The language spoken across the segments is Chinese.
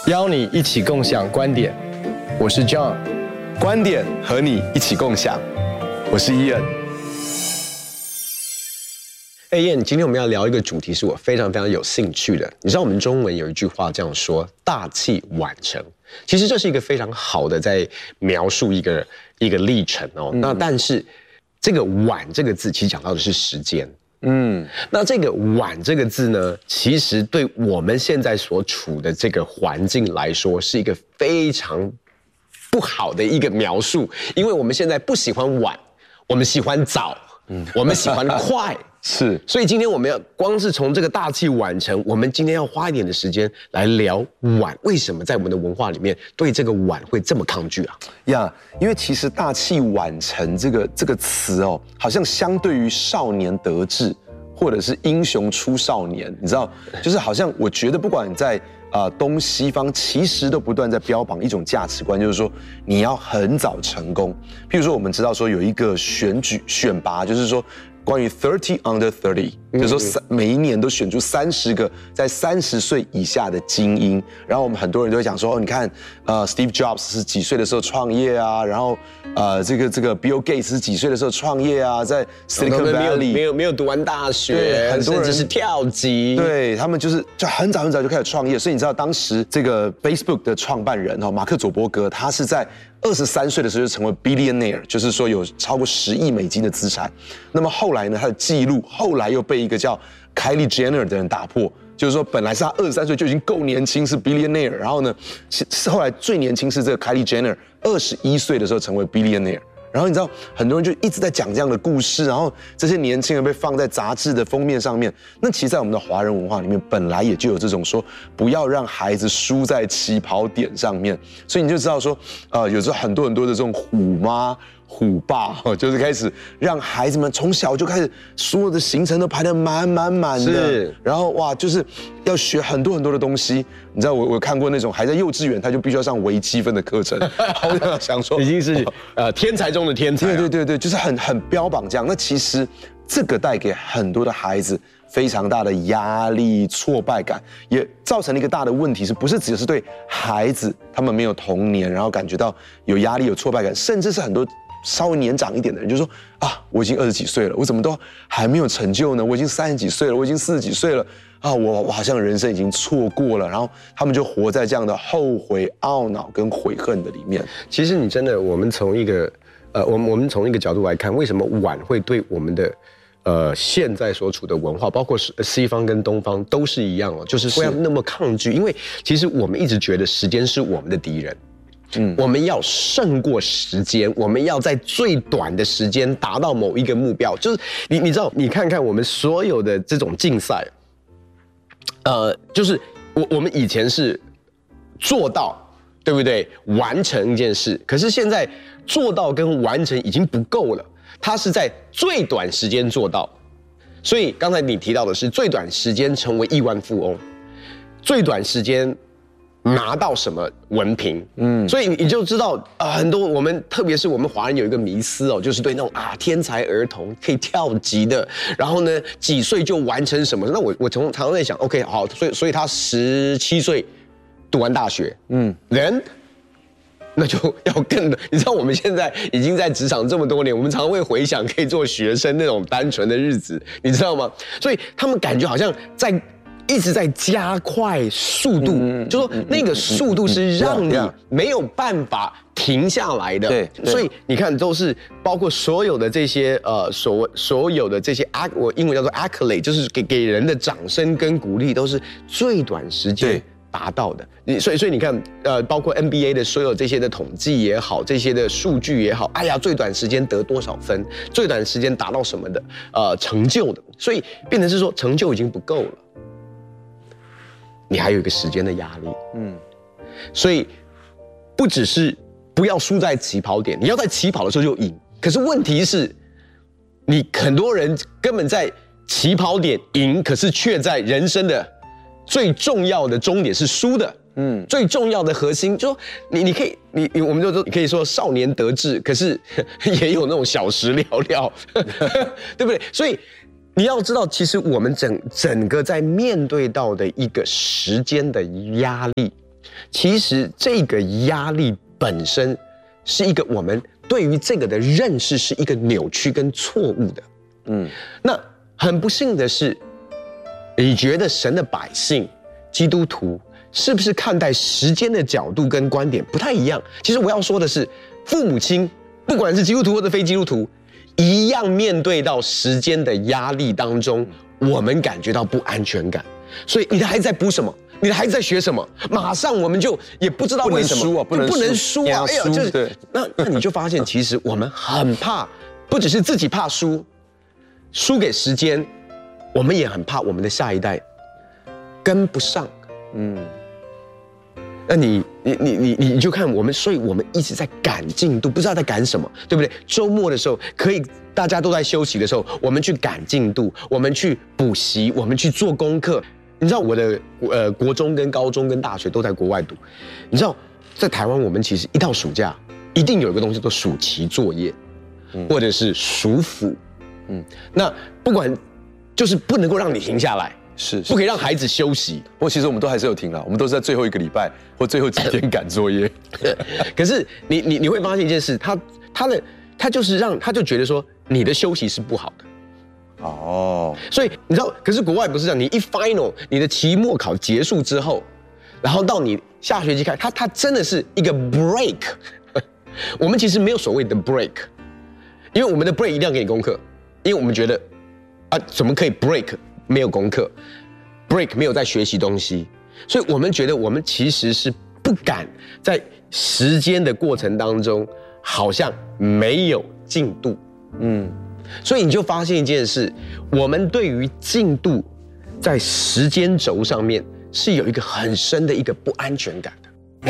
邀你一起共享观点，我是 John， 观点和你一起共享，我是Ian。 Ian， 今天我们要聊一个主题，是我非常非常有兴趣的。你知道我们中文有一句话这样说：“大器晚成。”其实这是一个非常好的在描述一个历程哦。那但是这个“晚”这个字，其实讲到的是时间。那这个“晚”这个字呢，其实对我们现在所处的这个环境来说，是一个非常不好的一个描述，因为我们现在不喜欢晚，我们喜欢早，我们喜欢快。 是， 所以今天我们要光是从这个大器晚成，我们今天要花一点的时间来聊晚，为什么在我们的文化里面对这个晚会这么抗拒啊？ 因为其实大器晚成这个词哦，好像相对于少年得志，或者是英雄出少年，你知道，就是好像我觉得不管在东西方，其实都不断在标榜一种价值观，就是说你要很早成功。譬如说，我们知道说有一个选拔，就是说。关于30 under 30，就是说每一年都选出30个在30岁以下的精英，然后我们很多人都会讲说，你看，Steve Jobs 是几岁的时候创业啊？然后这个 Bill Gates 是几岁的时候创业啊？在 Silicon Valley 没有读完大学，很多人甚至是跳级， 对他们就很早就开始创业，所以你知道当时这个 Facebook 的创办人马克·佐伯格，他是在23岁的时候就成为 billionaire， 就是说有超过10亿美金的资产。那么后来呢，他的记录后来又被一个叫 Kylie Jenner 的人打破，就是说本来是他23岁就已经够年轻是 billionaire， 然后呢，后来最年轻是这个 Kylie Jenner 21岁的时候成为 billionaire。然后你知道很多人就一直在讲这样的故事，然后这些年轻人被放在杂志的封面上面。那其实，在我们的华人文化里面，本来也就有这种说不要让孩子输在起跑点上面。所以你就知道说，有时候很多的这种虎妈、虎爸，就是开始让孩子们从小就开始所有的行程都排得满的， 是。 然后哇，就是要学很多的东西。你知道我看过那种还在幼稚园，他就必须要上微积分的课程，我就想说已经是天才中的天才。 对，就是很标榜这样。那其实这个带给很多的孩子非常大的压力、挫败感，也造成了一个大的问题，不是只是对孩子他们没有童年，然后感觉到有压力、有挫败感，甚至是很多稍微年长一点的人就说我已经20几岁了，我怎么都还没有成就呢？我已经30几岁了，我已经40几岁了我好像人生已经错过了，然后他们就活在这样的后悔、懊恼跟悔恨的里面。 其实你真的，我们从一个我们从一个角度来看，为什么晚会对我们的现在所处的文化，包括西方跟东方都是一样就是会那么抗拒，因为其实我们一直觉得时间是我们的敌人。我们要胜过时间，我们要在最短的时间达到某一个目标。就是你知道，你看看我们所有的这种竞赛，就是我们以前是做到，对不对？完成一件事，可是现在做到跟完成已经不够了，它是在最短时间做到。所以刚才你提到的是最短时间成为亿万富翁，最短时间拿到什么文凭，所以你就知道很多我们特别是我们华人有一个迷思就是对那种天才儿童可以跳级的，然后呢几岁就完成什么，那我常常在想 ，OK 好，所以他17岁读完大学，人那就要更的，你知道我们现在已经在职场这么多年，我们常会回想可以做学生那种单纯的日子，你知道吗？所以他们感觉好像一直在加快速度，就说那个速度是让你没有办法停下来的。 对， 所以你看，都是包括所有的这些所有的这些我英文叫做 accolade， 就是给人的掌声跟鼓励，都是最短时间达到的。所以你看，包括 NBA 的所有这些的统计也好，这些的数据也好，最短时间得多少分，最短时间达到什么的成就的，所以变成是说成就已经不够了。你还有一个时间的压力，所以不只是不要输在起跑点，你要在起跑的时候就赢。可是问题是，你很多人根本在起跑点赢，可是却在人生的最重要的终点是输的。最重要的核心，就说你可以，我们就可以说少年得志，可是也有那种小时了了，对不对？所以你要知道，其实我们整个在面对到的一个时间的压力， 其实这个压力本身是一个我们对于这个的认识是一个扭曲跟错误的。那很不幸的是，你觉得神的百姓、基督徒是不是看待时间的角度跟观点不太一样？其实我要说的是，父母亲不管是基督徒或者非基督徒，一样面对到时间的压力当中，我们感觉到不安全感。所以你的孩子在补什么？你的孩子在学什么？马上我们就也不知道为什么不能输啊， 哎呀，就是那你就发现，其实我们很怕，不只是自己怕输给时间，我们也很怕我们的下一代跟不上。那你就看我们，所以我们一直在赶进度，不知道在赶什么，对不对？周末的时候可以大家都在休息的时候，我们去赶进度，我们去补习，我们去做功课。你知道我的国中跟高中跟大学都在国外读，你知道在台湾我们其实一到暑假一定有一个东西叫做暑期作业，或者是暑辅，那不管就是不能够让你停下来。 是不可以让孩子休息。 不过其实我们都还是有停了，我们都是在最后一个礼拜或最后几天赶作业。 可是你会发现一件事，他就是他就觉得说你的休息是不好的。所以你知道，可是国外不是这样，你一 final 你的期末考结束之后，然后到你下学期开，它真的是一个 break。我们其实没有所谓的 break， 因为我们的 break 一定要给你功课，因为我们觉得怎么可以 break？没有功课 ，break 没有在学习东西，所以我们觉得我们其实是不敢在时间的过程当中，好像没有进度。所以你就发现一件事，我们对于进度在时间轴上面是有一个很深的一个不安全感的。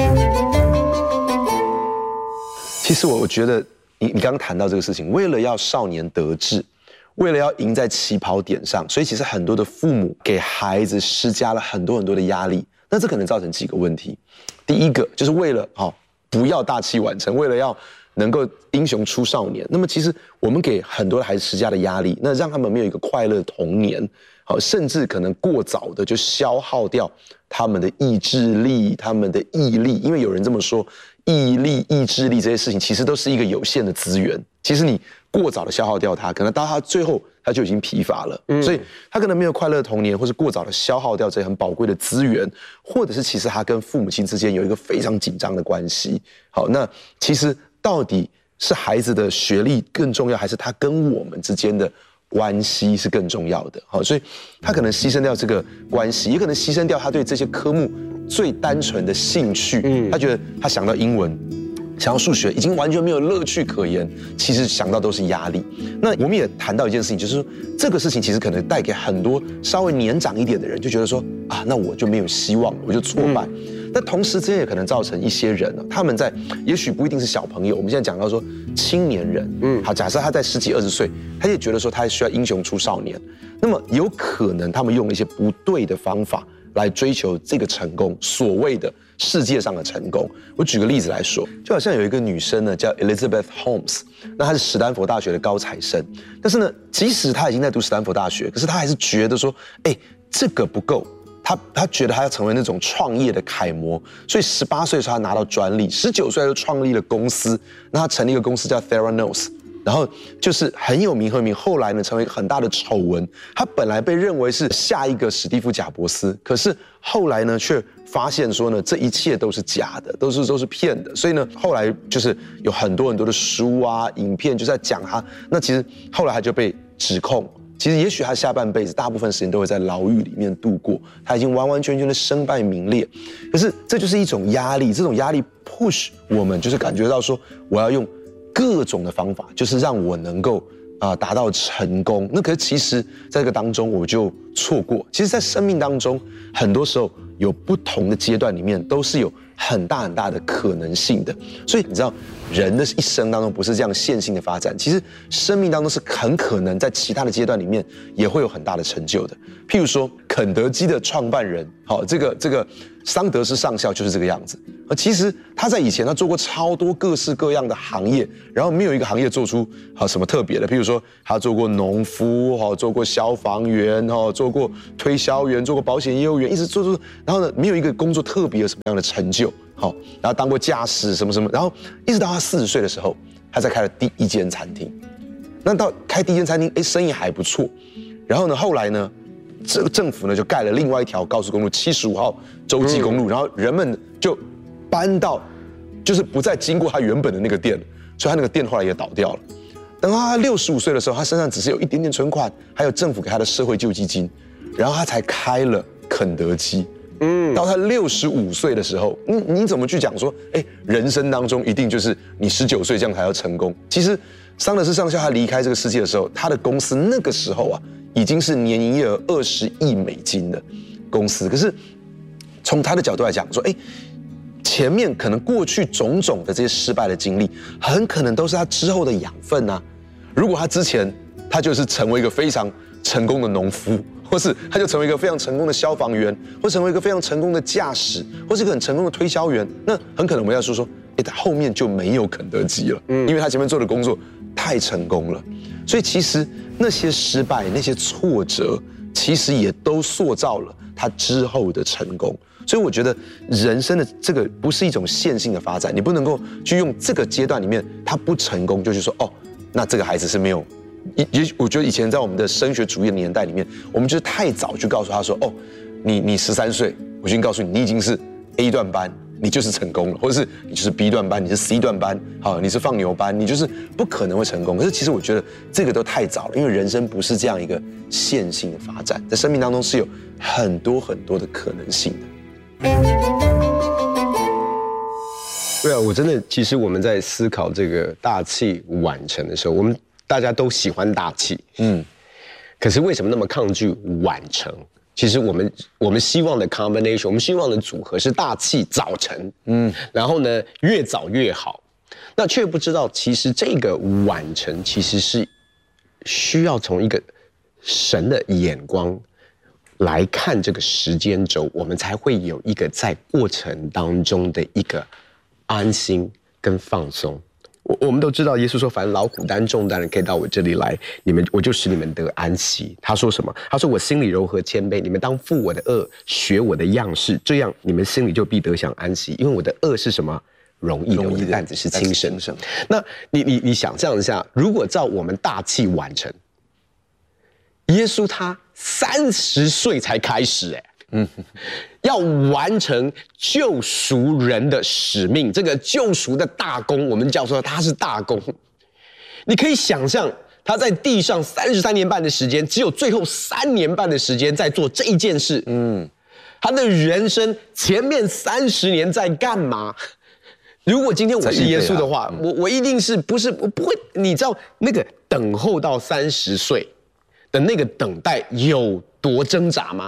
其实我觉得你刚刚谈到这个事情，为了要少年得志。为了要赢在起跑点上，所以其实很多的父母给孩子施加了很多的压力。那这可能造成几个问题。第一个就是为了不要大器晚成，为了要能够英雄出少年，那么其实我们给很多的孩子施加的压力，那让他们没有一个快乐的童年，甚至可能过早的就消耗掉他们的意志力、他们的毅力。因为有人这么说，毅力、意志力这些事情其实都是一个有限的资源。其实你过早的消耗掉它，可能到他最后他就已经疲乏了，所以他可能没有快乐的童年，或是过早的消耗掉这些很宝贵的资源，或者是其实他跟父母亲之间有一个非常紧张的关系。好，那其实到底是孩子的学历更重要，还是他跟我们之间的关系是更重要的？好，所以他可能牺牲掉这个关系，也可能牺牲掉他对这些科目最单纯的兴趣。他觉得他想到英文。想要数学已经完全没有乐趣可言，其实想到都是压力。那我们也谈到一件事情，就是说这个事情其实可能带给很多稍微年长一点的人，就觉得说那我就没有希望了，我就挫败。但同时之间也可能造成一些人他们在也许不一定是小朋友，我们现在讲到说青年人，好，假设他在10几20岁，他也觉得说他需要英雄出少年，那么有可能他们用了一些不对的方法来追求这个成功，所谓的世界上的成功。我举个例子来说，就好像有一个女生呢，叫 Elizabeth Holmes， 那她是史丹佛大学的高材生，但是呢，即使她已经在读史丹佛大学，可是她还是觉得说，这个不够。她觉得她要成为那种创业的楷模，所以18岁的时候她拿到专利，19岁就创立了公司，那她成立一个公司叫 Theranos。然后就是很有名，后来呢成为一个很大的丑闻。他本来被认为是下一个史蒂夫·贾伯斯，可是后来呢却发现说呢这一切都是假的，都是骗的。所以呢后来就是有很多的书啊、影片就在讲他。那其实后来他就被指控，其实也许他下半辈子大部分时间都会在牢狱里面度过，他已经完完全全的身败名裂。可是这就是一种压力，这种压力 push 我们就是感觉到说我要用各种的方法，就是让我能够达到成功。那可是其实在这个当中我就错过。其实在生命当中很多时候有不同的阶段里面都是有很大的可能性的。所以你知道人的一生当中不是这样线性的发展，其实生命当中是很可能在其他的阶段里面也会有很大的成就的。譬如说肯德基的创办人，这个桑德斯上校就是这个样子。 其实他在以前他做过超多各式各样的行业，然后没有一个行业做出什么特别的。譬如说他做过农夫，做过消防员，做过推销员，做过保险业务员，一直做，然后呢没有一个工作特别有什么样的成就，然后当过驾驶什么什么，然后一直到他40岁的时候，他才开了第一间餐厅。那到开第一间餐厅，生意还不错。然后呢，后来呢，这个政府呢就盖了另外一条高速公路75号洲际公路，然后人们就搬到，就是不再经过他原本的那个店，所以他那个店后来也倒掉了。等到他65岁的时候，他身上只是有一点点存款，还有政府给他的社会救济金，然后他才开了肯德基。到他65岁的时候，你怎么去讲说，人生当中一定就是你19岁这样才要成功？其实桑德斯上校他离开这个世界的时候，他的公司那个时候已经是年营业额20亿美金的公司。可是从他的角度来讲，说，前面可能过去种种的这些失败的经历，很可能都是他之后的养分啊。如果他之前他就是成为一个非常成功的农夫，或是他就成为一个非常成功的消防员，或成为一个非常成功的驾驶，或是一个很成功的推销员，那很可能我们要说，后面就没有肯德基了，因为他前面做的工作太成功了。所以其实那些失败、那些挫折，其实也都塑造了他之后的成功。所以我觉得人生的这个不是一种线性的发展，你不能够去用这个阶段里面他不成功就去说，那这个孩子是没有。我觉得以前在我们的升学主义的年代里面，我们就是太早去告诉他说，你13岁，我已经告诉你，你已经是 A 段班，你就是成功了，或者是你就是 B 段班，你是 C 段班，你是放牛班，你就是不可能会成功。可是其实我觉得这个都太早了，因为人生不是这样一个线性的发展，在生命当中是有很多很多的可能性的。 对啊，我真的，其实我们在思考这个大器晚成的时候，我们大家都喜欢大器，可是为什么那么抗拒晚成？其实我们希望的 combination， 我们希望的组合是大器早成，然后呢越早越好，那却不知道其实这个晚成其实是需要从一个神的眼光来看这个时间轴，我们才会有一个在过程当中的一个安心跟放松。我们都知道，耶稣说：“凡劳苦担重担的，可以到我这里来，我就使你们得安息。”他说什么？他说：“我心里柔和谦卑，你们当负我的恶，学我的样式，这样你们心里就必得享安息。因为我的恶是什么？容易的，我的担子是轻省。”那你想象一下，如果照我们大器晚成，耶稣他30岁才开始，要完成救赎人的使命，这个救赎的大功，我们叫做他是大功。你可以想象，他在地上33年半的时间，只有最后3年半的时间在做这一件事。他的人生前面30年在干嘛？如果今天我是耶稣的话，我一定是我不会，你知道那个等候到30岁的那个等待有多挣扎吗？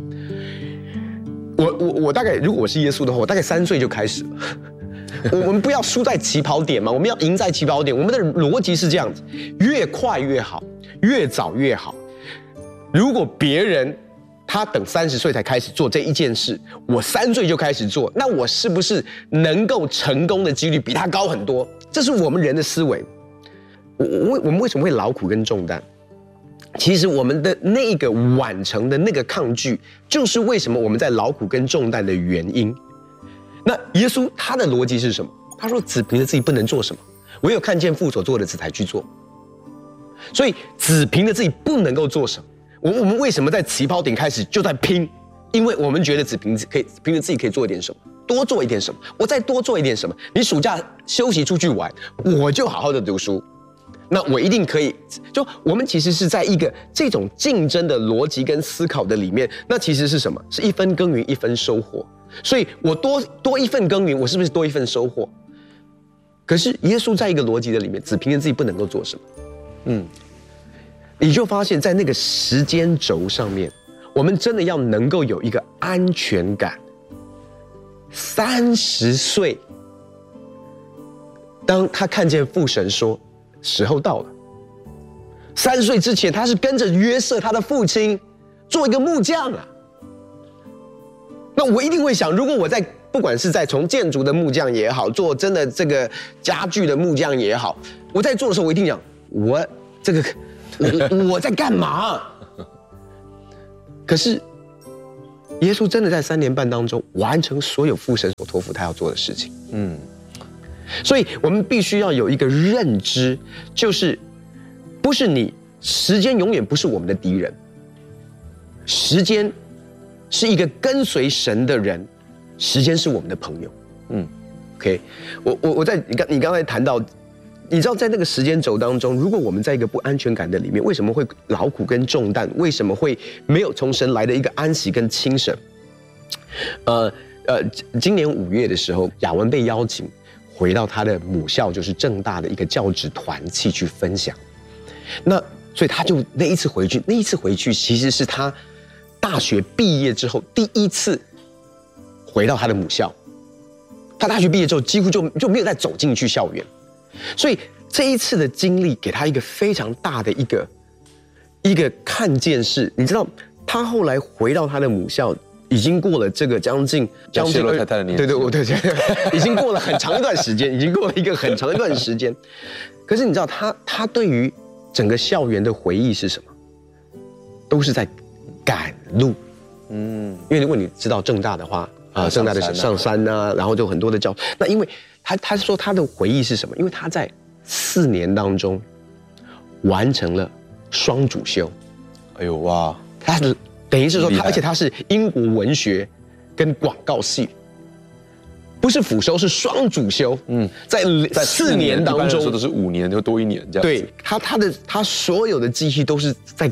我大概，如果我是耶稣的话，我大概3岁就开始了。我们不要输在起跑点嘛，我们要赢在起跑点。我们的逻辑是这样子：越快越好，越早越好。如果别人他等30岁才开始做这一件事，我3岁就开始做，那我是不是能够成功的几率比他高很多？这是我们人的思维。我们为什么会劳苦跟重担？其实我们的那个晚成的那个抗拒，就是为什么我们在劳苦跟重担的原因。那耶稣他的逻辑是什么？他说：“只凭着自己不能做什么，唯有看见父所做的，子才去做。”所以只凭着自己不能够做什么。我们为什么在起跑点开始就在拼？因为我们觉得只凭着自己可以做一点什么，多做一点什么，我再多做一点什么。你暑假休息出去玩，我就好好的读书。那我一定可以，就我们其实是在一个这种竞争的逻辑跟思考的里面，那其实是什么？是一分耕耘一分收获。所以我多一份耕耘，我是不是多一份收获？可是耶稣在一个逻辑的里面，只凭着自己不能够做什么。你就发现在那个时间轴上面，我们真的要能够有一个安全感。30岁，当他看见父神说时候到了。30岁之前，他是跟着约瑟他的父亲做一个木匠啊。 那我一定会想，如果我在不管是在从建筑的木匠也好，做真的这个家具的木匠也好，我在做的时候，我一定讲，我在干嘛？可是耶稣真的在3年半当中完成所有父神所托付他要做的事情。所以我们必须要有一个认知，就是不是时间永远不是我们的敌人，时间是一个跟随神的人，时间是我们的朋友。OK， 我在你刚才谈到，你知道在那个时间轴当中，如果我们在一个不安全感的里面，为什么会劳苦跟重担？为什么会没有从神来的一个安息跟轻省？今年5月的时候，雅文被邀请回到他的母校，就是政大的一个教职团契去分享。那所以他就那一次回去其实是他大学毕业之后第一次回到他的母校。他大学毕业之后几乎就没有再走进去校园，所以这一次的经历给他一个非常大的一个看见是，你知道他后来回到他的母校，已经过了这个将近谢洛太太的年纪， 对，已经过了很长一段时间，已经过了一个很长一段时间。可是你知道他对于整个校园的回忆是什么？都是在赶路。因为如果你知道政大的话，政大的上山啊，然后就很多的教。那因为他说他的回忆是什么？因为他在4年当中完成了双主修。 哎呦哇！ 他是等于是说而且他是英国文学跟广告系。不是辅修，是双主修。在4年当中， 都是5年，就多1年这样子。 对他所有的记忆都是在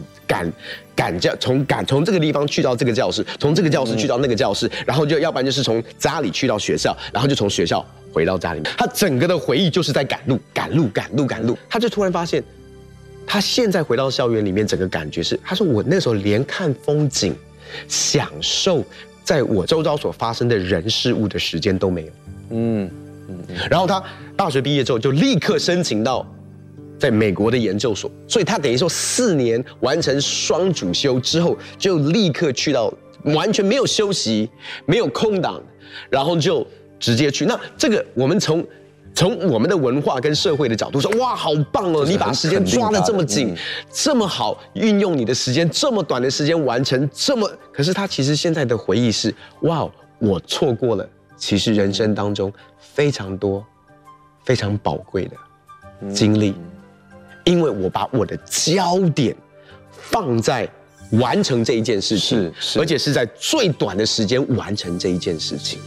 从这个地方去到这个教室，从这个教室去到那个教室，然后要不然就是从家里去到学校，然后就从学校回到家里面。他整个的回忆就是在赶路。他就突然发现，他现在回到校园里面，整个感觉是，他说我那时候连看风景、享受在我周遭所发生的人事物的时间都没有。然后他大学毕业之后就立刻申请到在美国的研究所，所以他等于说4年完成双主修之后，就立刻去到，完全没有休息，没有空档，然后就直接去。那这个我们从我们的文化跟社会的角度说，哇，好棒哦！你把时间抓得这么紧，这么好运用你的时间，这么短的时间完成这么，可是他其实现在的回忆是，哇，我错过了其实人生当中非常多、非常宝贵的经历，因为我把我的焦点放在完成这一件事情，而且是在最短的时间完成这一件事情。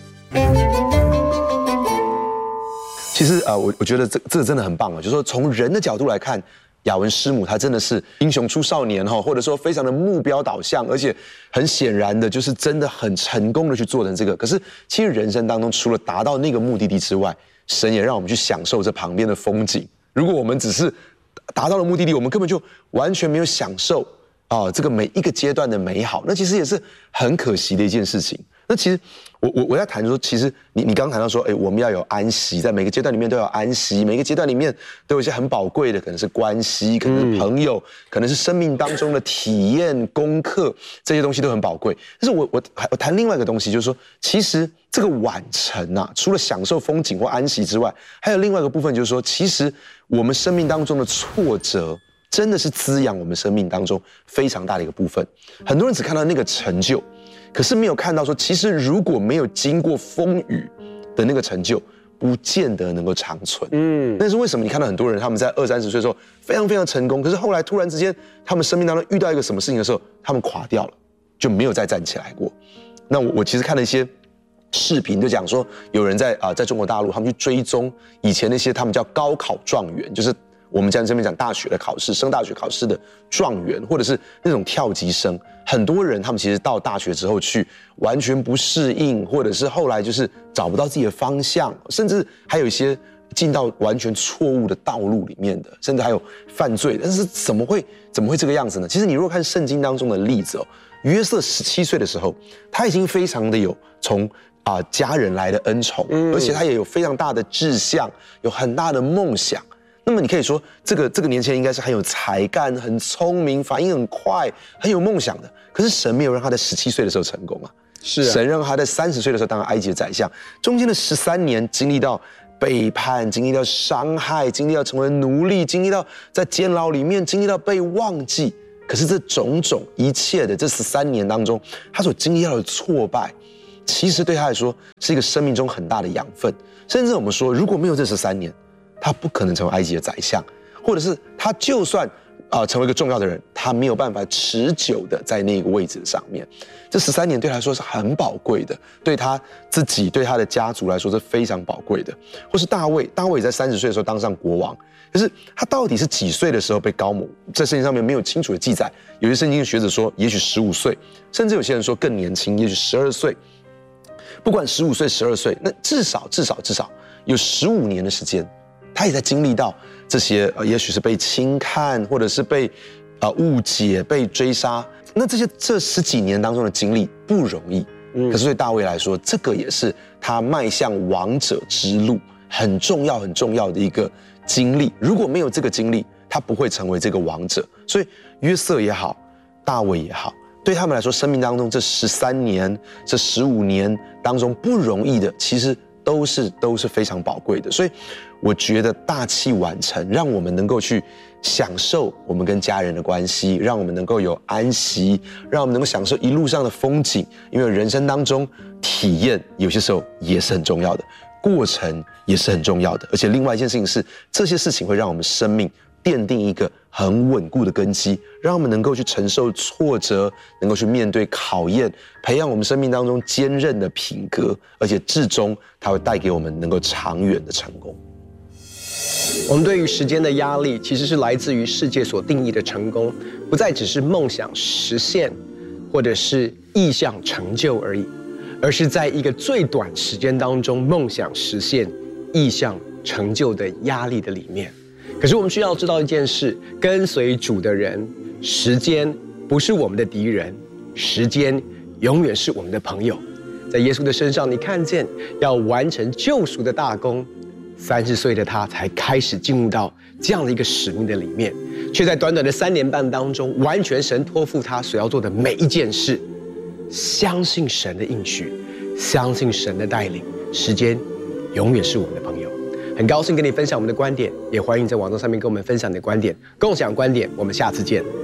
其实我觉得这个真的很棒啊，就是说从人的角度来看，雅文师母她真的是英雄出少年哈，或者说非常的目标导向，而且很显然的就是真的很成功的去做成这个。可是其实人生当中除了达到那个目的地之外，神也让我们去享受这旁边的风景。如果我们只是达到了目的地，我们根本就完全没有享受这个每一个阶段的美好，那其实也是很可惜的一件事情。那其实我在谈说，其实你刚刚谈到说，我们要有安息，在每个阶段里面都要安息，每个阶段里面都有一些很宝贵的，可能是关系，可能是朋友，可能是生命当中的体验、功课，这些东西都很宝贵。但是我谈另外一个东西，就是说，其实这个晚程啊，除了享受风景或安息之外，还有另外一个部分，就是说，其实我们生命当中的挫折，真的是滋养我们生命当中非常大的一个部分。很多人只看到那个成就。可是没有看到说，其实如果没有经过风雨的那个成就，不见得能够长存。那是为什么？你看到很多人他们在20-30岁的时候非常非常成功，可是后来突然之间，他们生命当中遇到一个什么事情的时候，他们垮掉了，就没有再站起来过。那我其实看了一些视频，就讲说有人在中国大陆，他们去追踪以前那些他们叫高考状元，就是我们这边讲大学的考试，升大学考试的状元，或者是那种跳级生，很多人他们其实到大学之后去完全不适应，或者是后来就是找不到自己的方向，甚至还有一些进到完全错误的道路里面的，甚至还有犯罪。但是怎么会这个样子呢？其实你如果看圣经当中的例子约瑟17岁的时候，他已经非常的有从家人来的恩宠，而且他也有非常大的志向，有很大的梦想。那么你可以说，这个年轻人应该是很有才干、很聪明、反应很快、很有梦想的。可是神没有让他在17岁的时候成功啊。 是神让他在30岁的时候当了埃及的宰相，中间的13年经历到背叛，经历到伤害，经历到成为奴隶，经历到在监牢里面，经历到被忘记。可是这种种一切的这13年当中，他所经历到的挫败，其实对他来说是一个生命中很大的养分。甚至我们说，如果没有这13年，他不可能成为埃及的宰相，或者是他就算成为一个重要的人，他没有办法持久的在那个位置上面。这13年对他来说是很宝贵的，对他自己、对他的家族来说是非常宝贵的。或是大卫也在30岁的时候当上国王，可是他到底是几岁的时候被高摩？在圣经上面没有清楚的记载。有些圣经学者说，也许15岁，甚至有些人说更年轻，也许12岁。不管15岁、12岁，那至少有15年的时间，他也在经历到这些，也许是被轻看，或者是被误解、被追杀。那这10几年当中的经历不容易，可是对大卫来说，这个也是他迈向王者之路很重要的一个经历。如果没有这个经历，他不会成为这个王者。所以约瑟也好，大卫也好，对他们来说，生命当中这13年、这15年当中不容易的，其实都是非常宝贵的。所以我觉得大器晚成，让我们能够去享受我们跟家人的关系，让我们能够有安息，让我们能够享受一路上的风景。因为人生当中体验有些时候也是很重要的，过程也是很重要的。而且另外一件事情是，这些事情会让我们生命奠定一个很稳固的根基，让我们能够去承受挫折，能够去面对考验，培养我们生命当中坚韧的品格，而且至终它会带给我们能够长远的成功。 我们对于时间的压力，其实是来自于世界所定义的成功，不再只是梦想实现，或者是意向成就而已，而是在一个最短时间当中梦想实现、意向成就的压力的里面。可是我们需要知道一件事，跟随主的人，时间不是我们的敌人，时间永远是我们的朋友。在耶稣的身上，你看见要完成救赎的大功，30岁的他才开始进入到这样的一个使命的里面，却在短短的3年半当中，完全神托付他所要做的每一件事，相信神的应许，相信神的带领，时间永远是我们的朋友。很高兴跟你分享我们的观点，也欢迎在网络上面跟我们分享你的观点，共享观点。我们下次见。